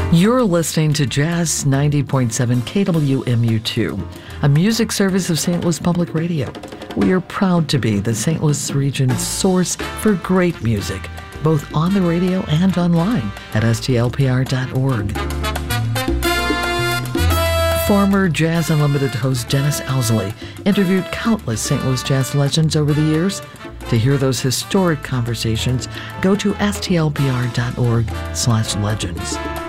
You're listening to Jazz 90.7 KWMU2, a music service of St. Louis Public Radio. We are proud to be the St. Louis region's source for great music, both on the radio and online at stlpr.org. Former Jazz Unlimited host Dennis Owsley interviewed countless St. Louis jazz legends over the years. To hear those historic conversations, go to stlpr.org/legends.